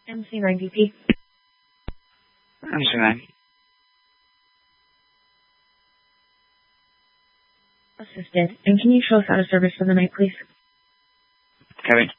MC9 VP. MC9. Assisted. And can you show us out of service for the night, please? Kevin.